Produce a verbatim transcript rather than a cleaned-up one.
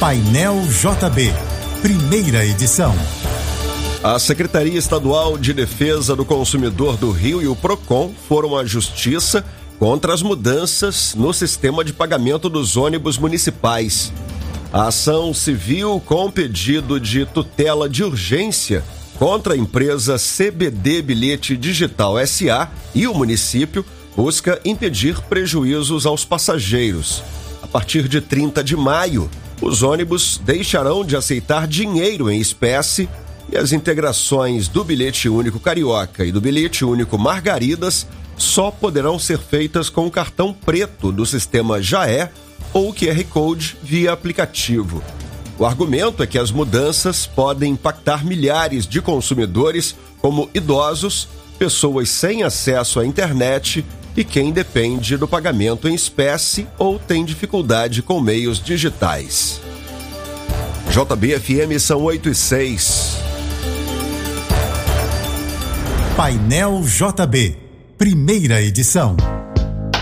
Painel J B, primeira edição. A Secretaria Estadual de Defesa do Consumidor do Rio e o PROCON foram à Justiça contra as mudanças no sistema de pagamento dos ônibus municipais. A ação civil com pedido de tutela de urgência contra a empresa C B D Bilhete Digital S A e o município busca impedir prejuízos aos passageiros. A partir de trinta de maio, os ônibus deixarão de aceitar dinheiro em espécie e as integrações do bilhete único Carioca e do bilhete único Margaridas só poderão ser feitas com o cartão preto do sistema Jaé ou Q R Code via aplicativo. O argumento é que as mudanças podem impactar milhares de consumidores, como idosos, pessoas sem acesso à internet e quem depende do pagamento em espécie ou tem dificuldade com meios digitais. J B F M são oito e seis. Painel J B, primeira edição.